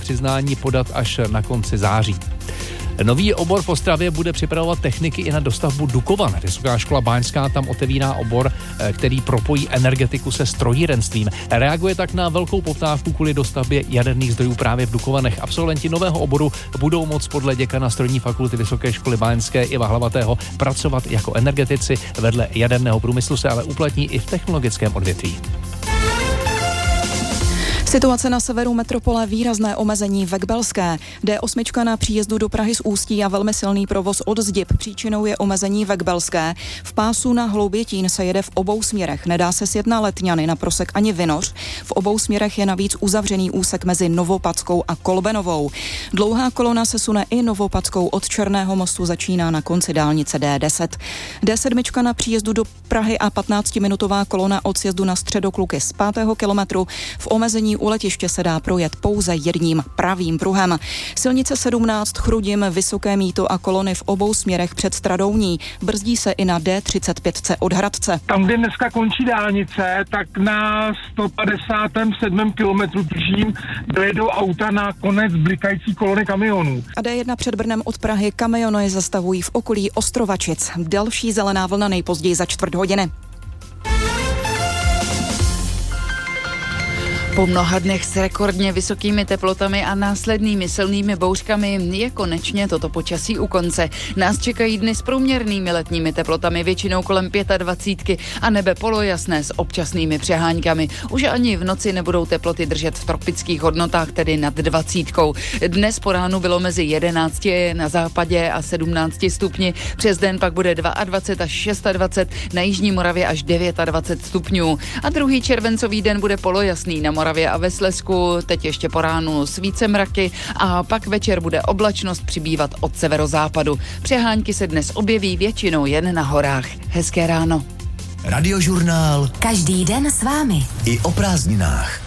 přiznání podat až na konci září. Nový obor v Ostravě bude připravovat techniky i na dostavbu Dukovan. Vysoká škola báňská tam otevírá obor, který propojí energetiku se strojírenstvím. Reaguje tak na velkou poptávku kvůli dostavbě jaderných zdrojů právě v Dukovanech. Absolventi nového oboru budou moct podle děkana strojní fakulty Vysoké školy báňské Iva Hlavatého pracovat jako energetici. Vedle jaderného průmyslu se ale uplatní i v technologickém odvětví. Situace na severu metropole, výrazné omezení ve Kbelské. D8 na příjezdu do Prahy z Ústí a velmi silný provoz od Zdieb. Příčinou je omezení ve Kbelské. V pásu na Hloubětín se jede v obou směrech. Nedá se sjet na Letňany, na Prosek ani Vinoř. V obou směrech je navíc uzavřený úsek mezi Novopadskou a Kolbenovou. Dlouhá kolona se sune i Novopadskou od Černého mostu, začíná na konci dálnice D10. D7 na příjezdu do Prahy a 15-minutová kolona od sjezdu na Středokluky z 5. kilometru. V omezení u letiště se dá projet pouze jedním pravým pruhem. Silnice 17 Chrudim, Vysoké Mýto a kolony v obou směrech před Stradouní. Brzdí se i na D35 od Hradce. Tam, kde dneska končí dálnice, tak na 157. kilometru tuším dojedou auta na konec blikající kolony kamionů. A D1 před Brnem od Prahy kamiony zastavují v okolí Ostrovačic. Další zelená vlna nejpozději za čtvrt hodiny. Po mnoha dnech s rekordně vysokými teplotami a následnými silnými bouřkami je konečně toto počasí u konce. Nás čekají dny s průměrnými letními teplotami, většinou kolem 25 a nebe polojasné s občasnými přeháňkami. Už ani v noci nebudou teploty držet v tropických hodnotách, tedy nad 20. Dnes po ránu bylo mezi 11 na západě a 17 stupni. Přes den pak bude 22 až 26, na jižní Moravě až 29 stupňů. A druhý červencový den bude polojasný na Moravě a ve Slezsku, teď ještě po ránu s více mraky a pak večer bude oblačnost přibývat od severozápadu. Přehánky se dnes objeví většinou jen na horách. Hezké ráno. Radiožurnál. Každý den s vámi. I o prázdninách.